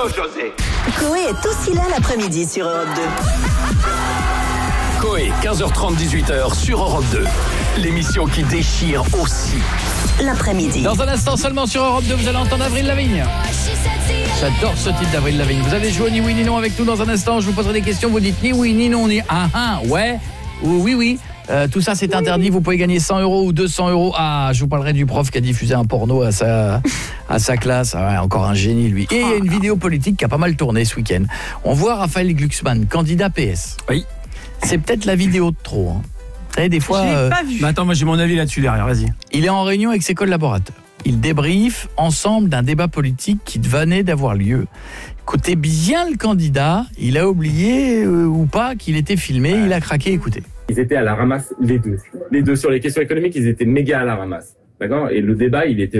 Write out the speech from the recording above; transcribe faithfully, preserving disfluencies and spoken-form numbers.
José. Coé est aussi là l'après-midi sur Europe deux. Coé, quinze heures trente, dix-huit heures sur Europe deux. L'émission qui déchire aussi. L'après-midi. Dans un instant seulement sur Europe deux, vous allez entendre Avril Lavigne. J'adore ce titre d'Avril Lavigne. Vous allez jouer ni oui ni non avec nous dans un instant. Je vous poserai des questions, vous dites ni oui ni non, ni ah ah, ouais ou oui oui. Euh, tout ça c'est interdit, vous pouvez gagner cent euros ou deux cents euros. Ah, je vous parlerai du prof qui a diffusé un porno à sa, à sa classe. Ah ouais, encore un génie lui. Et il y a une vidéo politique qui a pas mal tourné ce week-end. On voit Raphaël Glucksmann, candidat P S. Oui. C'est peut-être la vidéo de trop. Hein. Vous savez, des fois... Je l'ai euh, pas vu. Bah attends, moi j'ai mon avis là-dessus derrière, vas-y. Il est en réunion avec ses collaborateurs. Ils débriefent ensemble d'un débat politique qui venait d'avoir lieu. Écoutez bien le candidat, il a oublié euh, ou pas qu'il était filmé, il a craqué, écoutez. Ils étaient à la ramasse, les deux. Les deux, sur les questions économiques, ils étaient méga à la ramasse. D'accord ? Et le débat, il était